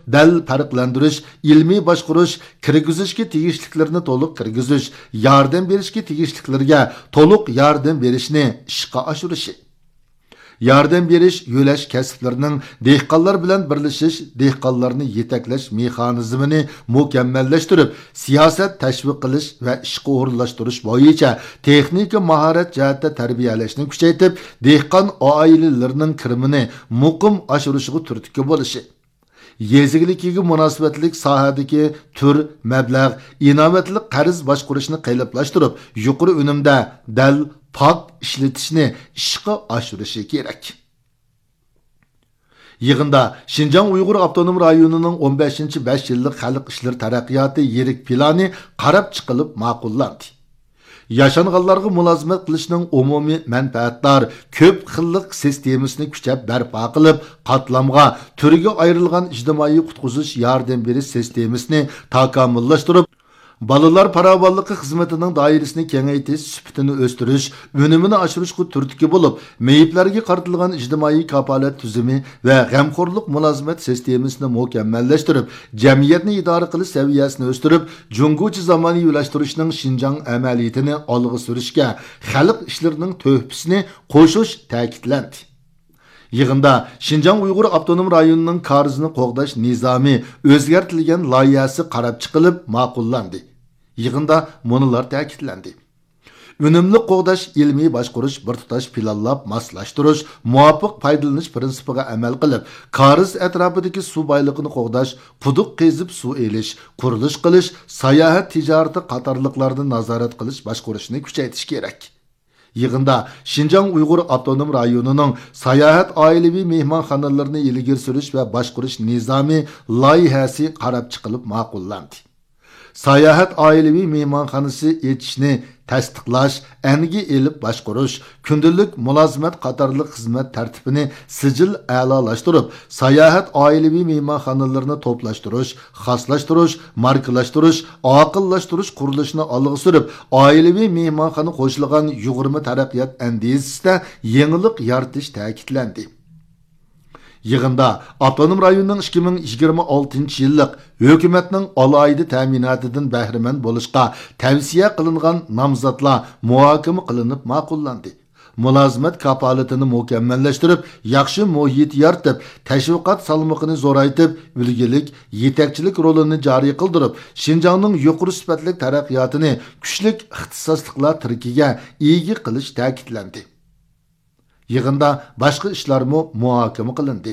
dal farqlantirish, ilmiy boshqarish, kirgizishga tegishliklarini to'liq kirgizish, yordam berishga tegishliklarga to'liq yordam berishni ishga oshirishi. Yardım beriş, yo'lash kasblarining dehqonlar bilan birlashish, dehqonlarni yetaklash mexanizmini mukammallashtirib, siyosat tashviq qilish va ishga o'rinlashtirish bo'yicha texnika mahorat jihatda tarbiyalashni kuchaytirib, dehqon oilalarining kirimini muqim oshirishga turtki bo'lishi. Yezigiligiga munosabatlik sohadagi tur, mablag', inovatli qarz boshqarishni qayliblashtirib, yuqori unumda dal pak ishlatishni ishga oshirishi kerak. Yig'inda Şinjan Uyg'ur Avtonom rayonining 15-5 yillik xalq ishlari taraqqiyoti yirik plani qarab chiqilib ma'qullandi. Yaşanğanlarga mulozimat qilishning umumiy manfaatlar ko'p xillik sistemasini kuchab barpo qilib, qatlamga, turga ayrilgan ijtimoiy qutqizish yordam berish sistemasini takomillashtirib, balalar farovonligi xizmatining doirasini kengaytirish, sifatini o'stirish, unumini oshirishga turtki bo'lib, meyiblarga qaratilgan ijtimoiy kafolat tuzumi va g'amxo'rlik mulozimat sistemasini mukammallashtirib, jamiyatni idora qilish saviyasini o'stirib, junguchi zamonaviylashtirishning Şinjan amaliyotini olg'a surishga xalq ishlarining to'hfasini qo'shish ta'kidlandi. Yig'inda Şinjan Uyg'ur Avtonom rayonining qarzini qo'g'dash nizomi o'zgartirilgan loyihasi qarab chiqilib ma'qullandi. Yig'inda munolar ta'kidlandi. Unumli qo'g'dash ilmiy boshqarish, bir tutash planlab moslashtirish, muvofiq foydalanish prinsipiga amal qilib, qarz atrofidagi suv boyligini qo'g'dash, quduq qazib suv elish, qurilish qilish, sayohat tijorati qatorliqlarni nazorat qilish, boshqarishni kuchaytirish kerak. Yig'inda Şinjan Uyg'ur Avtonom rayonining sayohat oilaviy mehmonxonalarini ilgari surish va boshqarish nizomi loyihasi qarab chiqilib ma'qullandi. Sayohat oilaviy mehmonxonasi etishni tasdiqlash, angi elib boshqarish, kundalik mulozimat qatorliq xizmat tartibini sijil a'lolashtirib, sayohat oilaviy mehmonxonalarini to'plashtirish, xoslashtirish, markalashtirish, oqillashtirish qurilishini olg'a surib, oilaviy mehmonxona qo'shilgan yuqori taraqqiyot andizasida yangilik yaratish ta'kidlandi. Yig'inda Avtonom rayonining 2026 yillik hukumatning alohida ta'minotidan bahramand bo'lishga tavsiya qilingan nomzodlar muhokama qilinib ma'qullandi. Mulozimat kafolatini mukammallashtirib, yaxshi muhit yaratib, tashviqot salmoqini zo'raytib, ulgilik, yetakchilik rolini joriy qildirib, Şinjanning yuqori sifatli taraqqiyotini kuchli ixtisosliklar tirkiga ega qilish ta'kidlandi. Yig'inda boshqa ishlarmo muhokama qilindi.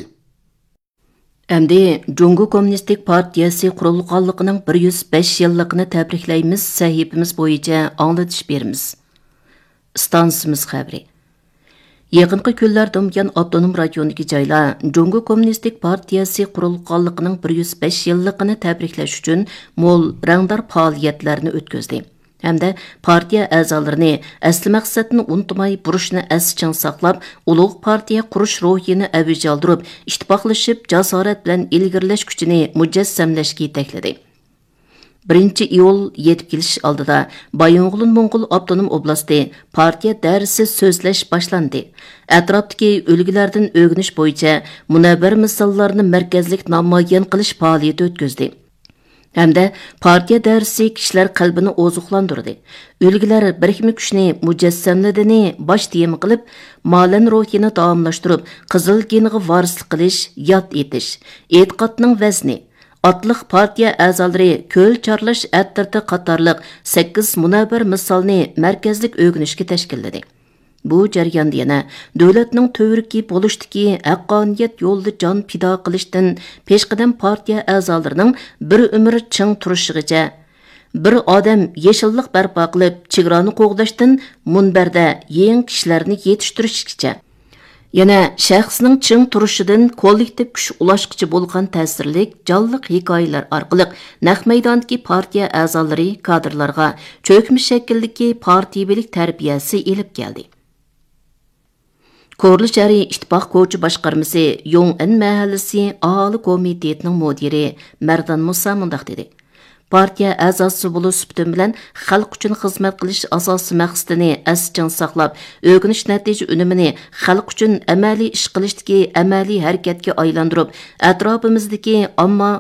Endi Jungo Kommunistik Partiyasi qurilganligining 105 yilligini tabriklaymiz, sahifamiz bo'yicha anglatish beramiz. Stansimiz xabari. Yaqinqi kunlarda Umyan Avtonom rayonidagi joylar Jungo Kommunistik Partiyasi qurilganligining 105 yilligini tabriklash uchun mo'l rangdor faoliyatlarni o'tkazdi. Hamda partiya a'zolarini asli maqsadni unutmay burishni aschiq saqlab, ulug' partiya qurish ruhini avj oldirib, ittifoqlashib, jasorat bilan ilgirlash kuchini mujassamlashga yetakladi. 1-iyul yetib kelish oldida Bayonqulun Mo'ng'ul Avtonom oblasti partiya darsi so'zlash boshlandi. Atrofdagi o'lgilardan o'g'inish bo'yicha munavvar misollarni markazlik namoyon qilish faoliyati o'tkazdi. Hamda partiya darsi kishilar qalbini ozuqlantirdi. O'lgilar birikma kuchni mujassamladini bosh tiyim qilib, molan ruhini davomlashtirib, qizil geniga varislik qilish, yod etish, e'tiqodning vazni, otliq partiya a'zolari ko'l chorlash attirti qatorliq 8 munavvar misolni markazlik o'rganishga tashkilladi. Bu jarayonda yana davlatning to'g'riki bo'lishdagi haqqoniyat yo'lida jon fido qilishdan peshqadam partiya a'zolarining bir umr ching turishigacha, bir odam yeshillik barpo qilib chegarani qo'g'dashdan munbarda yeng kishilarni yetishtirishgacha, yana shaxsning ching turishidan kollektiv kuch ulashqichi bo'lgan ta'sirlik jonliq hikoyalar orqali naq maydondagi partiya a'zolari kadrlarga cho'kmish shakldagi partiyalik tarbiyasi elib keldi. Korlu Şəhəri İttifaq Koçu Başqarması Yong'an mahallasi aholi komitetining mudiri Mardan Musa mundaq dedi. Partiya a'zosi bo'lish suhbatim bilan xalq uchun xizmat qilish asosiy maqsadini aschiq saqlab, o'rganish natija unumini xalq uchun amaliy ish qilishdagi amaliy harakatga aylantirib, atrofimizdagi ammo